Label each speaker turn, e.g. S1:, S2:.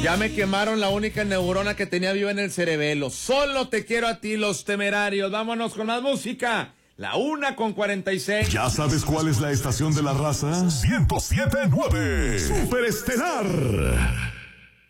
S1: Ya me quemaron la única neurona que tenía viva en el cerebelo. Solo te quiero a ti, Los Temerarios. Vámonos con más música. La 1:46.
S2: ¿Ya sabes cuál es la estación de la raza? 107.9 Superestelar.